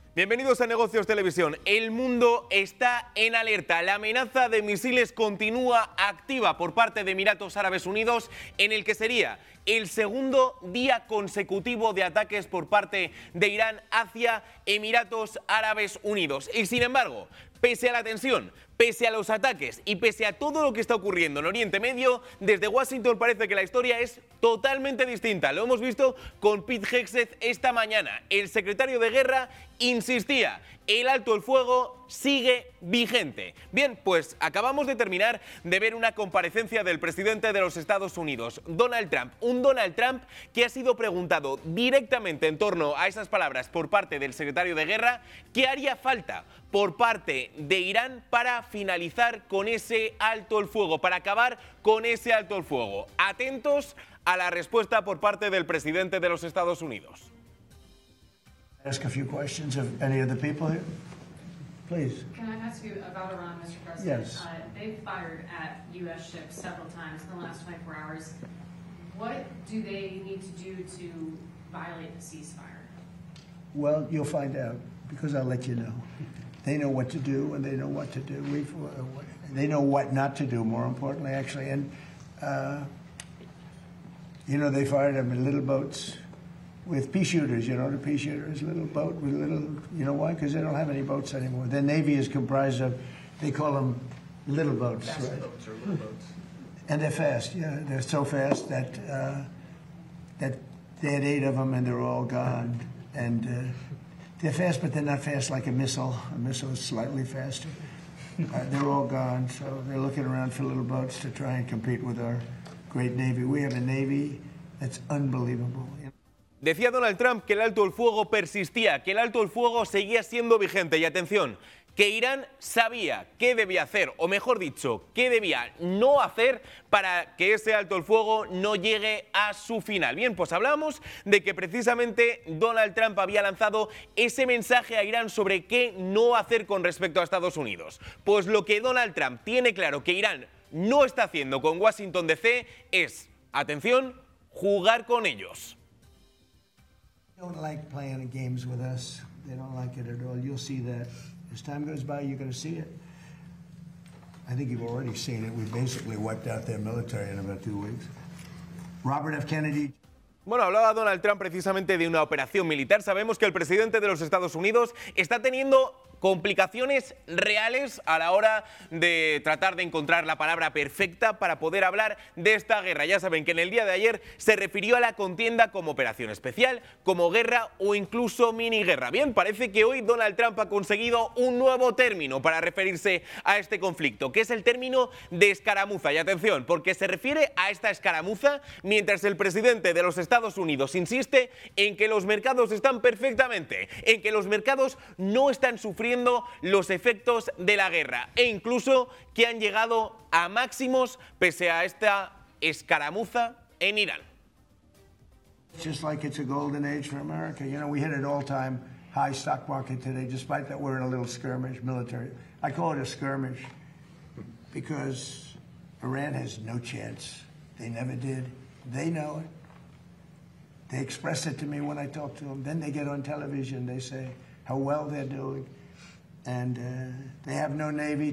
Bienvenidos a Negocios Televisión. El mundo está en alerta. La amenaza de misiles continúa activa por parte de Emiratos Árabes Unidos, en el que sería el segundo día consecutivo de ataques por parte de Irán hacia Emiratos Árabes Unidos. Y sin embargo, pese a la tensión, pese a los ataques y pese a todo lo que está ocurriendo en Oriente Medio, desde Washington parece que la historia es totalmente distinta. Lo hemos visto con Pete Hegseth esta mañana. El secretario de Guerra insistía, el alto el fuego sigue vigente. Bien, pues acabamos de terminar de ver una comparecencia del presidente de los Estados Unidos, Donald Trump. Un Donald Trump que ha sido preguntado directamente en torno a esas palabras por parte del secretario de Guerra, ¿qué haría falta por parte de Irán para finalizar con ese alto el fuego, para acabar con ese alto el fuego? Atentos a la respuesta por parte del presidente de los Estados Unidos. Ask a few questions of any of the people here, please. Can I ask you about Iran, Mr. President? Yes. They've fired at U.S. ships several times in the last 24 hours. What do they need to do to violate the ceasefire? Well, you'll find out because I'll let you know. They know what to do and they know what to do. They know what not to do, more importantly, actually. And, they fired them in little boats with pea shooters, the pea shooters, little boat with little, why? Because they don't have any boats anymore. Their Navy is comprised of, they call them little boats. Fast right? boats or little boats. And they're fast, yeah. They're so fast that they had 8 of them and they're all gone. And they're fast, but they're not fast like a missile. A missile is slightly faster. They're all gone, so they're looking around for little boats to try and compete with our great Navy. We have a Navy that's unbelievable. Decía Donald Trump que el alto el fuego persistía, que el alto el fuego seguía siendo vigente. Y atención, que Irán sabía qué debía hacer, o mejor dicho, qué debía no hacer para que ese alto el fuego no llegue a su final. Bien, pues hablamos de que precisamente Donald Trump había lanzado ese mensaje a Irán sobre qué no hacer con respecto a Estados Unidos. Pues lo que Donald Trump tiene claro que Irán no está haciendo con Washington DC es, atención, jugar con ellos. They don't like playing games with us. They don't like it at all. You'll see that. As time goes by, you're going to see it. I think you've already seen it. We basically wiped out their military in about 2 weeks. Robert F. Kennedy. Bueno, hablaba Donald Trump precisamente de una operación militar. Sabemos que el presidente de los Estados Unidos está teniendo complicaciones reales a la hora de tratar de encontrar la palabra perfecta para poder hablar de esta guerra. Ya saben que en el día de ayer se refirió a la contienda como operación especial, como guerra o incluso mini guerra. Bien, parece que hoy Donald Trump ha conseguido un nuevo término para referirse a este conflicto, que es el término de escaramuza. Y atención, porque se refiere a esta escaramuza mientras el presidente de los Estados Unidos insiste en que los mercados están perfectamente, en que los mercados no están sufriendo los efectos de la guerra e incluso que han llegado a máximos pese a esta escaramuza en Irán. Just like it's a golden age for America. We hit an all-time high stock market today, despite that we're in a little skirmish, military. I call it a skirmish because Iran has no chance. They never did. They know it. They express it to me when I talk to them. Then they get on television. They say how well they're doing. And they have no Navy